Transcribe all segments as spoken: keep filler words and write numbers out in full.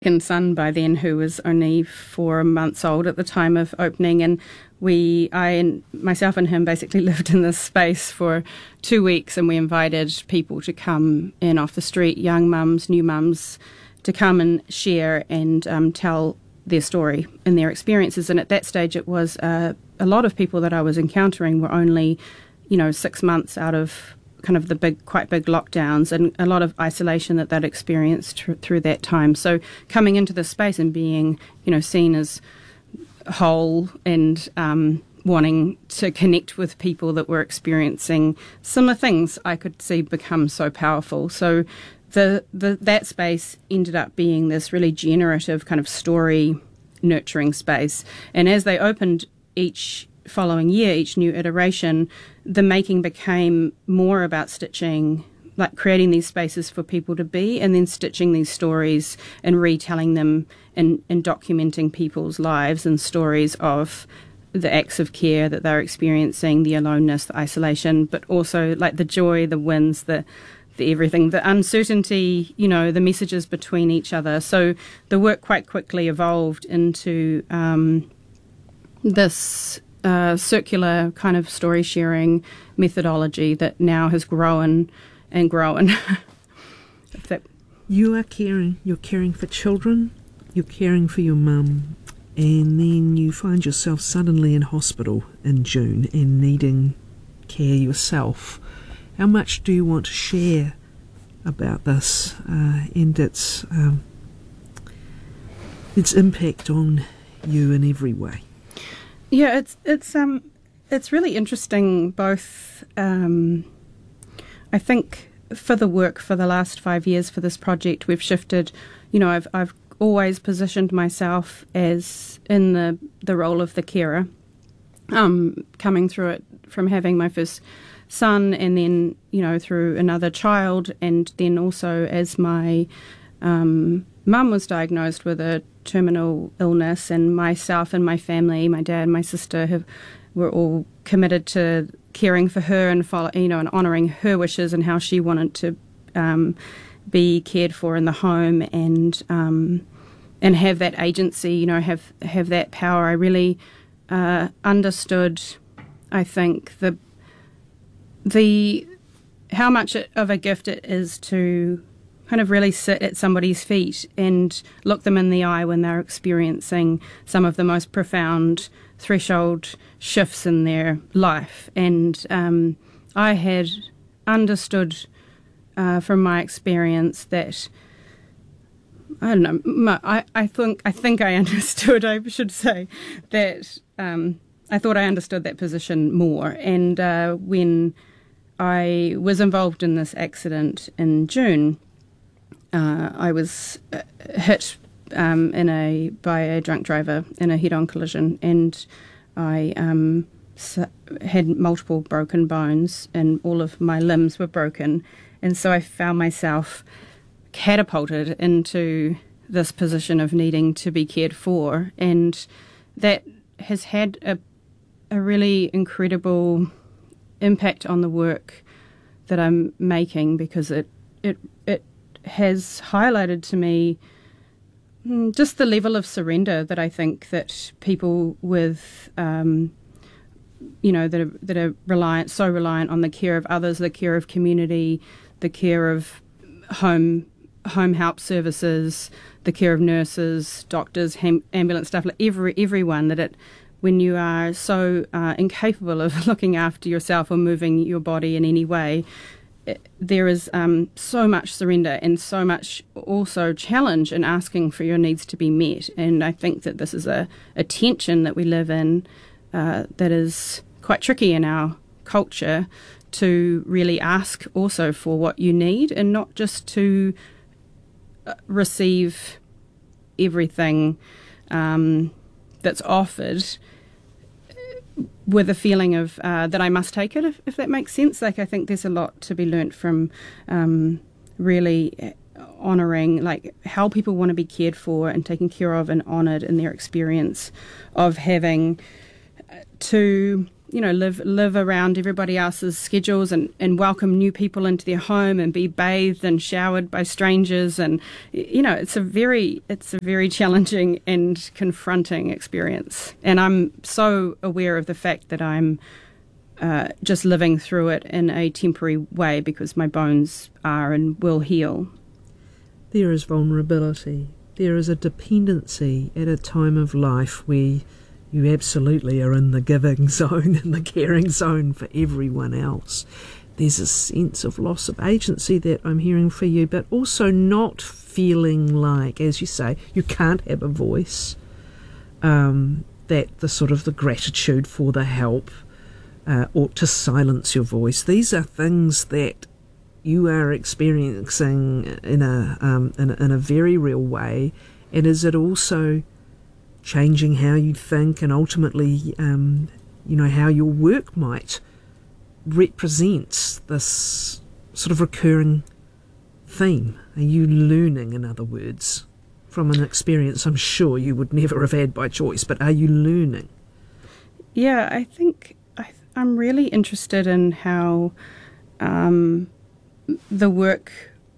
second son by then, who was only four months old at the time of opening, and we, I and myself and him basically lived in this space for two weeks, and we invited people to come in off the street, young mums, new mums, to come and share and um, tell their story and their experiences. And at that stage, it was uh, a lot of people that I was encountering were only, you know, six months out of kind of the big, quite big lockdowns, and a lot of isolation that they'd experienced tr- through that time. So coming into this space and being, you know, seen as whole and um, wanting to connect with people that were experiencing similar things, I could see become so powerful. So the, the that space ended up being this really generative kind of story nurturing space. And as they opened each following year, each new iteration, the making became more about stitching, like creating these spaces for people to be, and then stitching these stories and retelling them and, and documenting people's lives and stories of the acts of care that they're experiencing, the aloneness, the isolation, but also like the joy, the wins, the the everything, the uncertainty, you know, the messages between each other. So the work quite quickly evolved into um, this Uh, circular kind of story sharing methodology that now has grown and grown. that you are caring, you're caring for children, you're caring for your mum, and then you find yourself suddenly in hospital in June and needing care yourself. How much do you want to share about this uh, and its um, its impact on you in every way? Yeah, it's it's um it's really interesting. Both, um, I think, for the work for the last five years for this project, we've shifted. You know, I've I've always positioned myself as in the the role of the carer, um, coming through it from having my first son, and then you know through another child, and then also as my um, mum was diagnosed with a terminal illness, and myself and my family, my dad and my sister, have were all committed to caring for her and follow, you know, and honouring her wishes and how she wanted to um, be cared for in the home, and um, and have that agency, you know, have have that power. I really uh, understood, I think, the the how much of a gift it is to kind of really sit at somebody's feet and look them in the eye when they're experiencing some of the most profound threshold shifts in their life. And um, I had understood uh, from my experience that, I don't know, my, I, I think I think I understood, I should say, that um, I thought I understood that position more. And uh, when I was involved in this accident in June, Uh, I was uh, hit um, in a by a drunk driver in a head-on collision, and I um, had multiple broken bones, and all of my limbs were broken, and so I found myself catapulted into this position of needing to be cared for, and that has had a a really incredible impact on the work that I'm making, because it it it has highlighted to me just the level of surrender that I think that people with, um, you know, that are, that are reliant, so reliant on the care of others, the care of community, the care of home home help services, the care of nurses, doctors, ham- ambulance staff, like every everyone, that it, when you are so uh, incapable of looking after yourself or moving your body in any way, there is um, so much surrender and so much also challenge in asking for your needs to be met. And I think that this is a, a tension that we live in uh, that is quite tricky in our culture, to really ask also for what you need, and not just to receive everything um, that's offered with a feeling of uh, that I must take it, if, if that makes sense. Like, I think there's a lot to be learnt from um, really honouring, like, how people want to be cared for and taken care of and honoured in their experience of having to you know, live live around everybody else's schedules and, and welcome new people into their home and be bathed and showered by strangers. And, you know, it's a very, it's a very challenging and confronting experience. And I'm so aware of the fact that I'm uh, just living through it in a temporary way because my bones are and will heal. There is vulnerability. There is a dependency at a time of life where you absolutely are in the giving zone and the caring zone for everyone else. There's a sense of loss of agency that I'm hearing for you, but also not feeling like, as you say, you can't have a voice. Um, that the sort of the gratitude for the help uh, ought to silence your voice. These are things that you are experiencing in a, um, in a in a very real way, and is it also changing how you think and ultimately, um, you know, how your work might represent this sort of recurring theme? Are you learning, in other words, from an experience I'm sure you would never have had by choice, but are you learning? Yeah, I think I, I'm really interested in how um, the work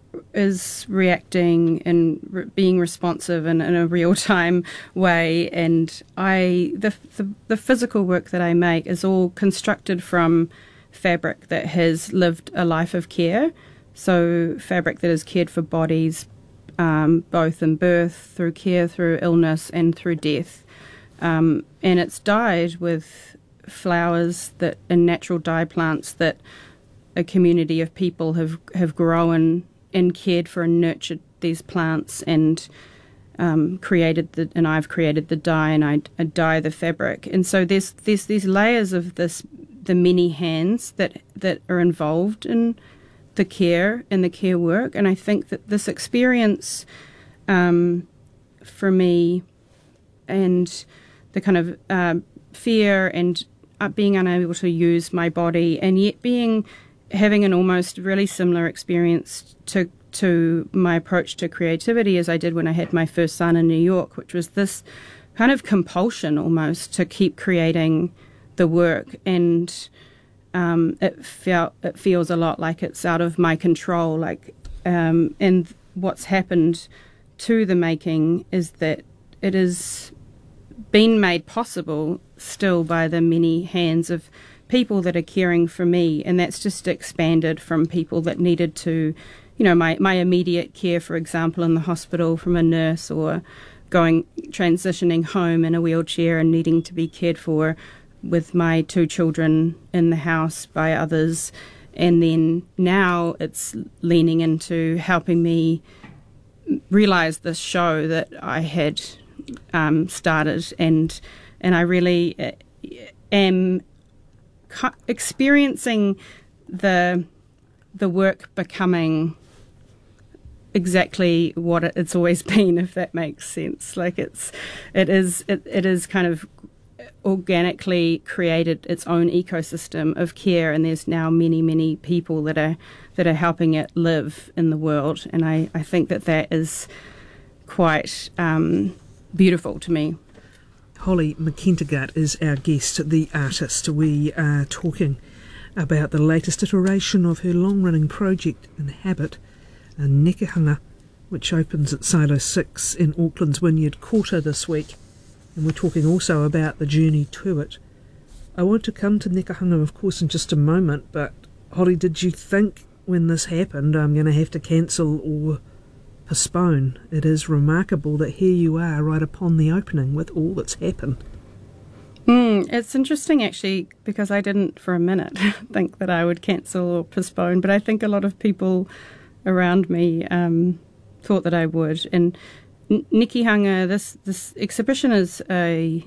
is reacting and re- being responsive in, in a real-time way. And I the, the the physical work that I make is all constructed from fabric that has lived a life of care. So fabric that has cared for bodies, um, both in birth, through care, through illness, and through death. Um, and it's dyed with flowers that and natural dye plants that a community of people have, have grown and cared for and nurtured these plants and um, created the and I've created the dye and I, I dye the fabric. And so there's there's these layers of this the many hands that that are involved in the care and the care work. And I think that this experience um, for me and the kind of uh, fear and uh, being unable to use my body and yet being having an almost really similar experience to to my approach to creativity as I did when I had my first son in New York, which was this kind of compulsion almost to keep creating the work. And um, it felt it feels a lot like it's out of my control. Like, um, and what's happened to the making is that it has been made possible still by the many hands of people that are caring for me, and that's just expanded from people that needed to, you know, my, my immediate care, for example, in the hospital from a nurse, or going transitioning home in a wheelchair and needing to be cared for with my two children in the house by others. And then now it's leaning into helping me realise this show that I had um, started, and and I really am experiencing the the work becoming exactly what it's always been, if that makes sense. Like it's it is it, it is kind of organically created its own ecosystem of care, and there's now many many people that are that are helping it live in the world, and I, I think that that is quite um, beautiful to me. Holly McKentigart is our guest, the artist. We are talking about the latest iteration of her long-running project, Inhabit, a nekehanga, which opens at Silo six in Auckland's Wynyard Quarter this week. And we're talking also about the journey to it. I want to come to nekehanga, of course, in just a moment, but Holly, did you think when this happened, I'm going to have to cancel or postpone? It is remarkable that here you are right upon the opening with all that's happened. Mm, it's interesting actually, because I didn't for a minute think that I would cancel or postpone, but I think a lot of people around me um, thought that I would. And N- nekehanga, this this exhibition is a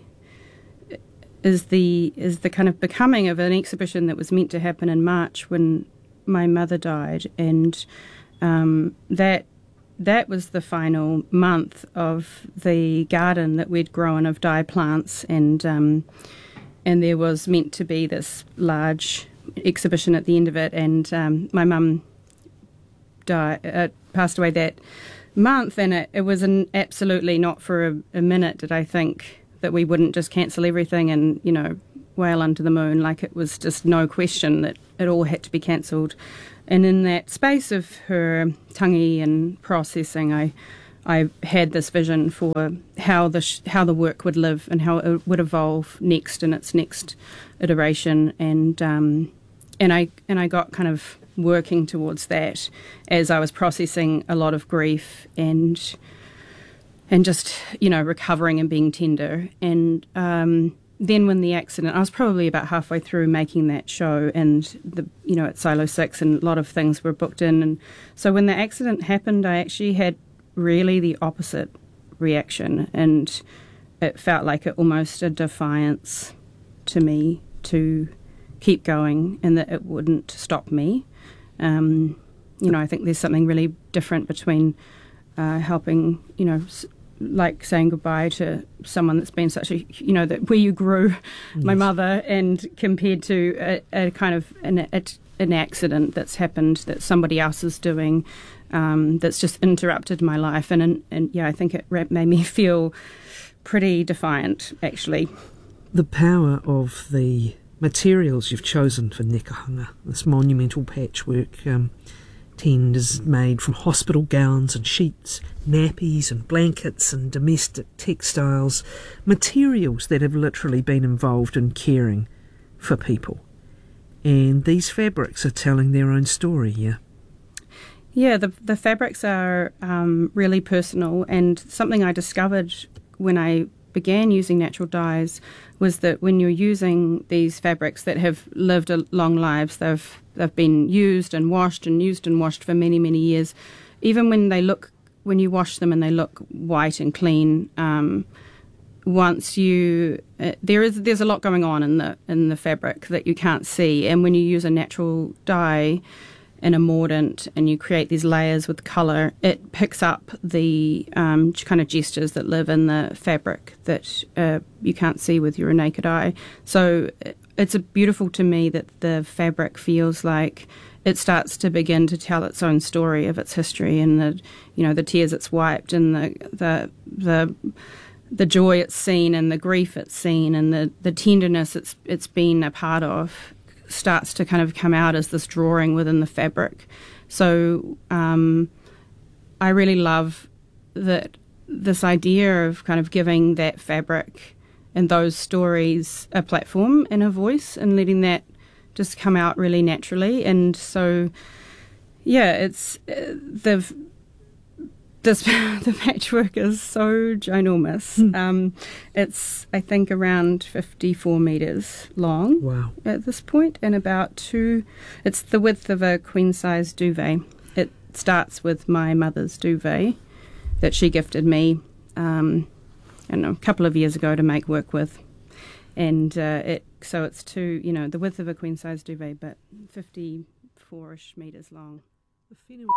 is the is the kind of becoming of an exhibition that was meant to happen in March when my mother died, and um, that. That was the final month of the garden that we'd grown of dye plants, and um, and there was meant to be this large exhibition at the end of it. And um, my mum died, uh, passed away that month, and it, it was an absolutely not for a, a minute did I think that we wouldn't just cancel everything and, you know, Whale Under the Moon. Like, it was just no question that it all had to be cancelled. And in that space of her tangi and processing, I I had this vision for how the sh- how the work would live and how it would evolve next in its next iteration, and um, and I and I got kind of working towards that as I was processing a lot of grief and and just, you know, recovering and being tender. And um, then when the accident, I was probably about halfway through making that show, and the you know at Silo Six, and a lot of things were booked in, and so when the accident happened, I actually had really the opposite reaction, and it felt like it almost a defiance to me to keep going, and that it wouldn't stop me. Um, you know, I think there's something really different between uh, helping, you know, s- like saying goodbye to someone that's been such a, you know, that where you grew, yes. my mother, and compared to a, a kind of an, a, an accident that's happened that somebody else is doing. Um, that's just interrupted my life, and, and and yeah, I think it made me feel pretty defiant, actually. The power of the materials you've chosen for Nekahanga, this monumental patchwork um, tent is made from hospital gowns and sheets, nappies and blankets and domestic textiles, materials that have literally been involved in caring for people. And these fabrics are telling their own story, yeah? Yeah, the the fabrics are um, really personal, and something I discovered when I began using natural dyes was that when you're using these fabrics that have lived a long lives, they've they've been used and washed and used and washed for many, many years, even when they look, when you wash them and they look white and clean, um, once you, uh, there is there's a lot going on in the in the fabric that you can't see, and when you use a natural dye and a mordant, and you create these layers with colour, it picks up the um, kind of gestures that live in the fabric that uh, you can't see with your naked eye. So it's a beautiful to me that the fabric feels like it starts to begin to tell its own story of its history, and the you know the tears it's wiped, and the the the the joy it's seen, and the grief it's seen, and the, the tenderness it's it's been a part of, starts to kind of come out as this drawing within the fabric. So um, I really love that this idea of kind of giving that fabric and those stories a platform and a voice, and letting that just come out really naturally. And so, yeah, it's uh, the this the patchwork is so ginormous. Mm. Um, it's, I think, around fifty-four metres long. Wow. At this point, and about two, it's the width of a queen-size duvet. It starts with my mother's duvet that she gifted me um, I don't know, a couple of years ago to make work with. And uh, it so it's two, you know, the width of a queen-size duvet, but fifty-four-ish metres long. The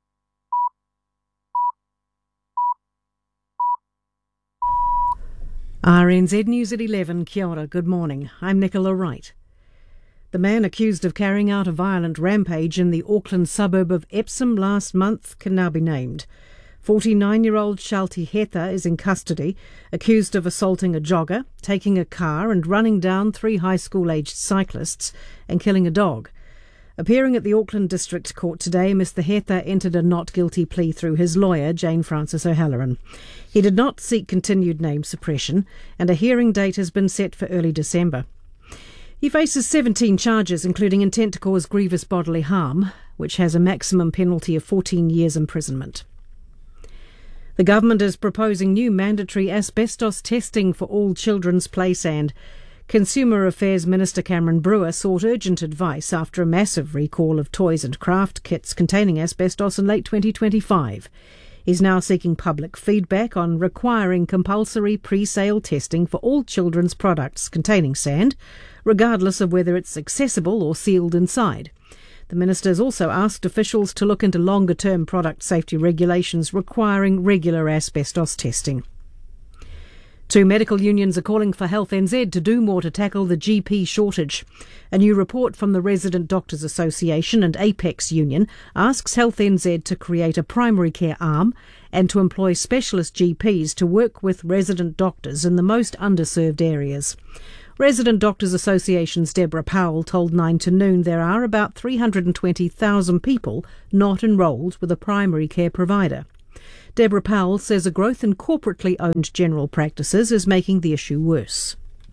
R N Z News at eleven, kia ora, good morning. I'm Nicola Wright. The man accused of carrying out a violent rampage in the Auckland suburb of Epsom last month can now be named. forty-nine-year-old Shalti Hetha is in custody, accused of assaulting a jogger, taking a car and running down three high school-aged cyclists and killing a dog. Appearing at the Auckland District Court today, Mister Hetha entered a not guilty plea through his lawyer, Jane Francis O'Halloran. He did not seek continued name suppression, and a hearing date has been set for early December. He faces seventeen charges, including intent to cause grievous bodily harm, which has a maximum penalty of fourteen years imprisonment. The government is proposing new mandatory asbestos testing for all children's play sand. Consumer Affairs Minister Cameron Brewer sought urgent advice after a massive recall of toys and craft kits containing asbestos in late twenty twenty-five. He's now seeking public feedback on requiring compulsory pre-sale testing for all children's products containing sand, regardless of whether it's accessible or sealed inside. The minister has also asked officials to look into longer-term product safety regulations requiring regular asbestos testing. Two medical unions are calling for Health N Z to do more to tackle the G P shortage. A new report from the Resident Doctors Association and Apex Union asks Health N Z to create a primary care arm and to employ specialist G Ps to work with resident doctors in the most underserved areas. Resident Doctors Association's Deborah Powell told Nine to Noon there are about three hundred twenty thousand people not enrolled with a primary care provider. Deborah Powell says a growth in corporately owned general practices is making the issue worse.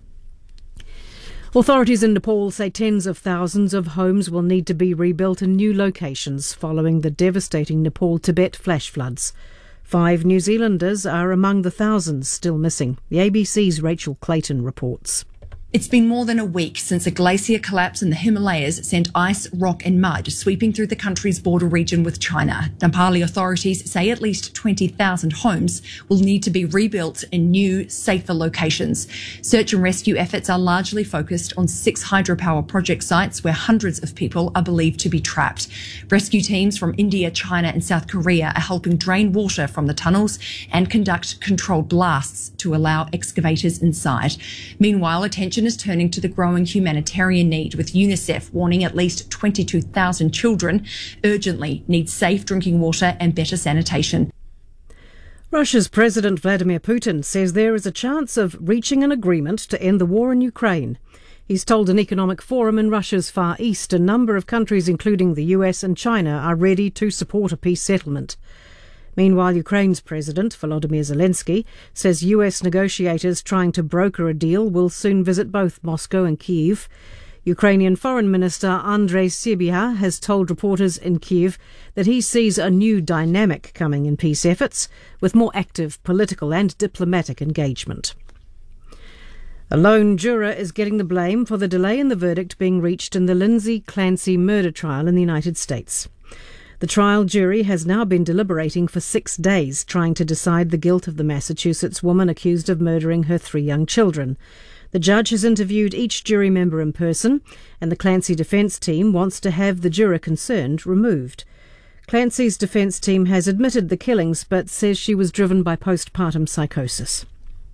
Authorities in Nepal say tens of thousands of homes will need to be rebuilt in new locations following the devastating Nepal-Tibet flash floods. Five New Zealanders are among the thousands still missing. The A B C's Rachel Clayton reports. It's been more than a week since a glacier collapse in the Himalayas sent ice, rock and mud sweeping through the country's border region with China. Nepali authorities say at least twenty thousand homes will need to be rebuilt in new, safer locations. Search and rescue efforts are largely focused on six hydropower project sites where hundreds of people are believed to be trapped. Rescue teams from India, China and South Korea are helping drain water from the tunnels and conduct controlled blasts to allow excavators inside. Meanwhile, attention is turning to the growing humanitarian need, with UNICEF warning at least twenty-two thousand children urgently need safe drinking water and better sanitation. Russia's President Vladimir Putin says there is a chance of reaching an agreement to end the war in Ukraine. He's told an economic forum in Russia's Far East a number of countries, including the U S and China, are ready to support a peace settlement. Meanwhile, Ukraine's President, Volodymyr Zelensky, says U S negotiators trying to broker a deal will soon visit both Moscow and Kyiv. Ukrainian Foreign Minister Andrei Sybiha has told reporters in Kyiv that he sees a new dynamic coming in peace efforts, with more active political and diplomatic engagement. A lone juror is getting the blame for the delay in the verdict being reached in the Lindsay Clancy murder trial in the United States. The trial jury has now been deliberating for six days, trying to decide the guilt of the Massachusetts woman accused of murdering her three young children. The judge has interviewed each jury member in person, and the Clancy defence team wants to have the juror concerned removed. Clancy's defence team has admitted the killings, but says she was driven by postpartum psychosis.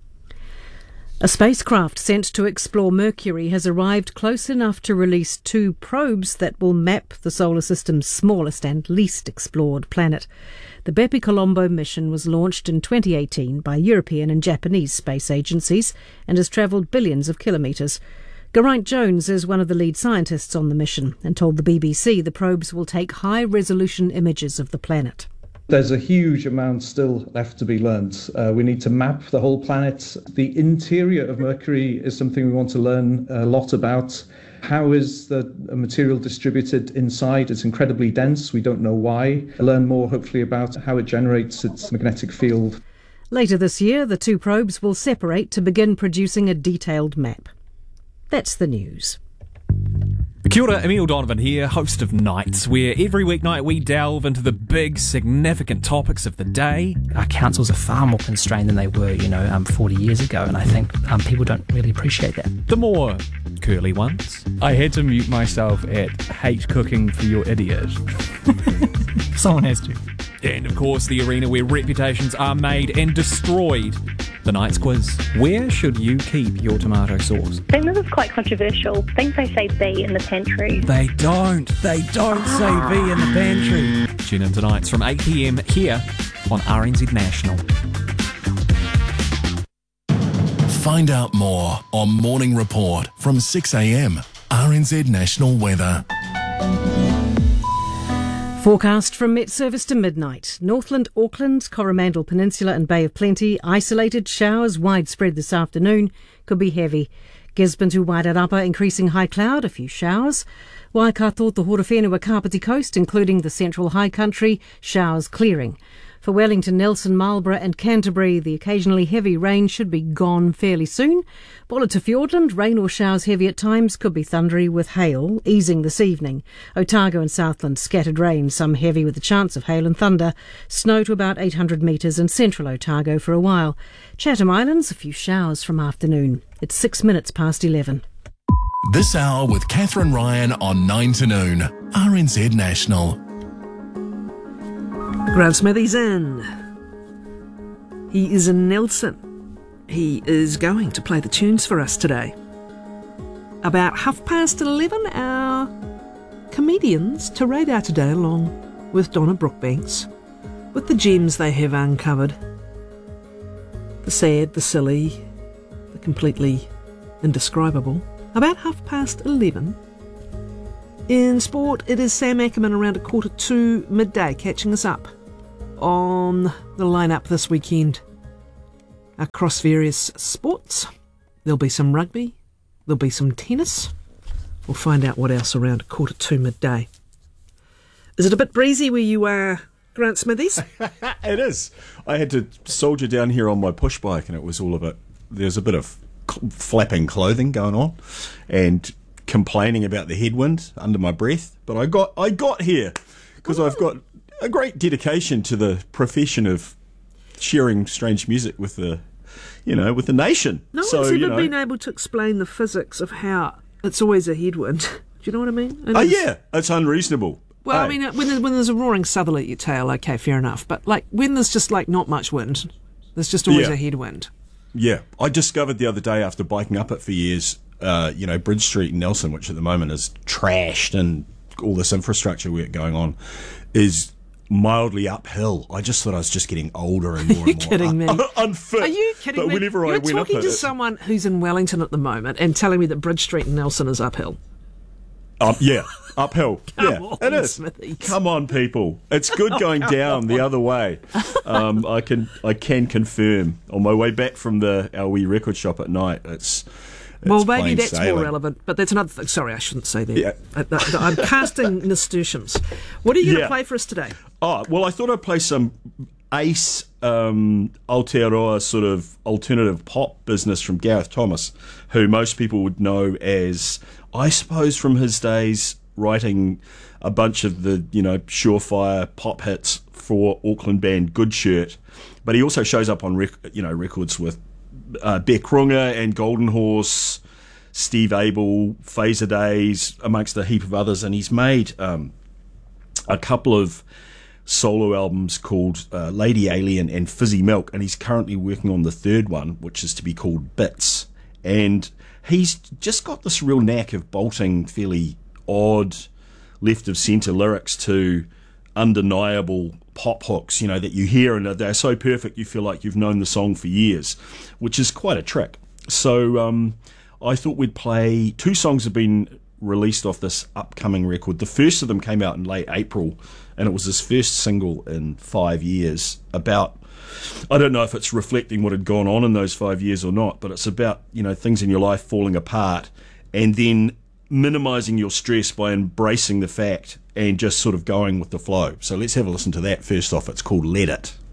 A spacecraft sent to explore Mercury has arrived close enough to release two probes that will map the solar system's smallest and least explored planet. The Bepi Colombo mission was launched in twenty eighteen by European and Japanese space agencies and has travelled billions of kilometres. Geraint Jones is one of the lead scientists on the mission and told the B B C the probes will take high-resolution images of the planet. There's a huge amount still left to be learned. Uh, we need to map the whole planet. The interior of Mercury is something we want to learn a lot about. How is the material distributed inside? It's incredibly dense. We don't know why. Learn more, hopefully, about how it generates its magnetic field. Later this year, the two probes will separate to begin producing a detailed map. That's the news. Kia ora, Emile Donovan here, host of Nights, where every weeknight we delve into the big, significant topics of the day. Our councils are far more constrained than they were, you know, um, forty years ago, and I think um, people don't really appreciate that. The more curly ones. I had to mute myself at hate cooking for your idiot. Someone has to. And, of course, the arena where reputations are made and destroyed. The Night's Quiz. Where should you keep your tomato sauce? I think this is quite controversial. I think they say B in the pantry. They don't. They don't say B in the pantry. Tune in tonight from eight p m here on R N Z National. Find out more on Morning Report from six a m. R N Z National Weather. Forecast from Met Service to midnight. Northland, Auckland, Coromandel Peninsula and Bay of Plenty. Isolated showers widespread this afternoon. Could be heavy. Gisborne to Wairarapa, increasing high cloud, a few showers. Waikato to Horowhenua Kapiti Coast, including the central high country, showers clearing. For Wellington, Nelson, Marlborough and Canterbury, the occasionally heavy rain should be gone fairly soon. Bulla to Fiordland, rain or showers heavy at times, could be thundery with hail, easing this evening. Otago and Southland, scattered rain, some heavy with a chance of hail and thunder. Snow to about eight hundred metres in central Otago for a while. Chatham Islands, a few showers from afternoon. It's six minutes past eleven. This hour with Catherine Ryan on nine to noon. R N Z National. Grant Smithy's in. He is in Nelson. He is going to play the tunes for us today. About half past eleven, our comedians to radar today along with Donna Brookbanks, with the gems they have uncovered. The sad, the silly, the completely indescribable. About half past eleven. In sport, it is Sam Ackerman around a quarter to midday, catching us up on the lineup this weekend across various sports. There'll be some rugby, there'll be some tennis. We'll find out what else around a quarter to midday. Is it a bit breezy where you are, Grant Smithies? It is. I had to soldier down here on my push bike, and it was all a bit. There's a bit of cl- flapping clothing going on, and complaining about the headwind under my breath. But I got I got here because I've got a great dedication to the profession of sharing strange music with the, you know, with the nation. No so, one's ever you know, been able to explain the physics of how it's always a headwind. Do you know what I mean? Oh, yeah, it's unreasonable. Well, hey. I mean, when there's, when there's a roaring southerly at your tail, okay, fair enough. But, like, when there's just, like, not much wind, there's just always Yeah. a headwind. Yeah. I discovered the other day after biking up it for years, uh, you know, Bridge Street in Nelson, which at the moment is trashed and all this infrastructure work going on, is mildly uphill. I just thought I was just getting older and more Are you and more kidding me? un- unfit. Are you kidding but me? whenever You're I went up talking it, to it- someone who's in Wellington at the moment and telling me that Bridge Street in Nelson is uphill. Um, yeah, uphill. Come yeah, on, it is. Smithies. Come on, people. It's good going down the other way. Um, I can I can confirm. On my way back from the our wee record shop at night, it's, it's Well, maybe plain that's sailing. more relevant, but that's another thing. Sorry, I shouldn't say that. Yeah. I, I, I'm casting nasturtiums. What are you going to Yeah. play for us today? Oh, well, I thought I'd play some ace um, Aotearoa sort of alternative pop business from Gareth Thomas, who most people would know as, I suppose, from his days writing a bunch of the, you know, surefire pop hits for Auckland band Good Shirt. But he also shows up on, rec- you know, records with uh, Beck Runga and Golden Horse, Steve Abel, Phaser Days, amongst a heap of others. And he's made um, a couple of solo albums called uh, Lady Alien and Fizzy Milk, and he's currently working on the third one, which is to be called Bits. And he's just got this real knack of bolting fairly odd left of centre lyrics to undeniable pop hooks, you know, that you hear and they're so perfect you feel like you've known the song for years, which is quite a trick. So um, I thought we'd play two songs have been released off this upcoming record. The first of them came out in late April, and it was his first single in five years about, I don't know if it's reflecting what had gone on in those five years or not, but it's about, you know, things in your life falling apart and then minimising your stress by embracing the fact and just sort of going with the flow. So let's have a listen to that first off. It's called Let It.